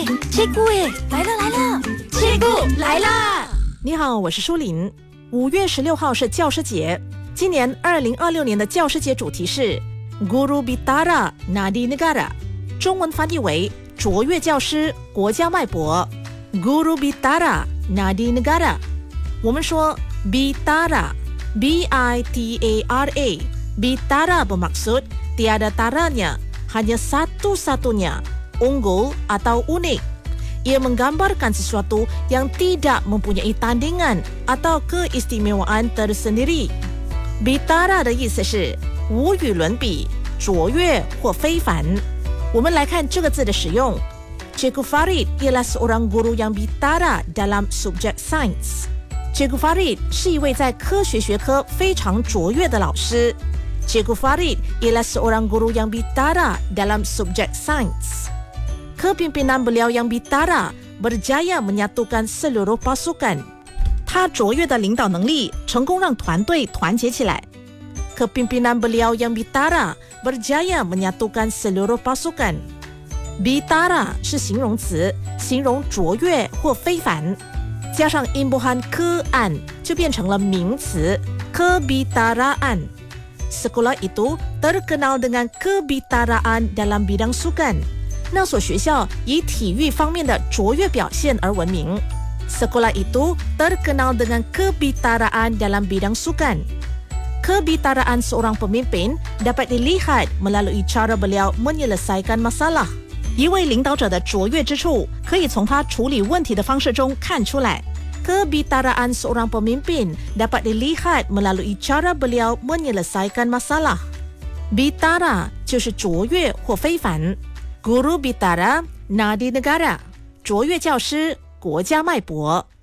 Cikgu来了，Cikgu来啦！ 你好，我是舒琳。5月16号是教师节，今年2026年的教师节主题是 Guru Bitara Nadi Negara， 中文翻译为卓越教师，国家脉搏。Guru Bitara Nadi Negara， 我们说 Bitara B-I-T-A-R-A Bitara bermaksud tiada taranya, hanya satu-satunya, unggul atau unik. Ia menggambarkan sesuatu yang tidak mempunyai tandingan atau keistimewaan tersendiri. Bitara 的意思是无与伦比、卓越或非凡。我们来看这个字的使用。Cikgu Farid ialah seorang guru yang bitara dalam subjek sains。Cikgu Farid 是一位在科学学科非常卓越的老师。Cikgu Farid ialah seorang guru yang bitara dalam subjek sains。Kepimpinan beliau yang bitara berjaya menyatukan seluruh pasukan。他卓越的领导能力成功让团队团结起来。Kepimpinan beliau yang bitara berjaya menyatukan seluruh pasukan。Bitara 是形容词，形容卓越或非凡，加上 imbuhan ke-an 就变成了名词 kebitaraan。Sekolah itu terkenal dengan kebitaraan dalam bidang sukan。那所学校以体育方面的卓越表现而闻名。Sekolah itu terkenal dengan kebitaraan dalam bidang sukan。Kebitaraan seorang pemimpin dapat dilihat melalui cara beliau menyelesaikan masalah。一位领导者的卓越之处可以从他处理问题的方式中看出来。Kebitaraan seorang pemimpin dapat dilihat melalui cara beliau menyelesaikan masalah。Bitara 就是卓越或非凡。Guru Bitara Nadi Negara， 卓越教师，国家脉搏。